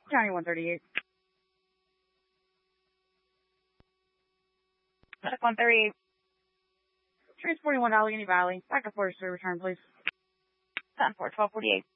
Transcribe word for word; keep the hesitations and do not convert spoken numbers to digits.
County one thirty-eight. one thirty-eight. Transporting one Allegheny Valley. Back to Forestry, return, please. ten four, twelve forty-eight.